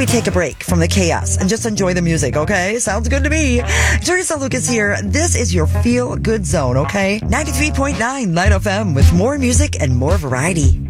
we take a break from the chaos and just enjoy the music, okay? Sounds good to me. Teresa Lucas here. This is your Feel Good Zone, okay? 93.9 Light FM with more music and more variety.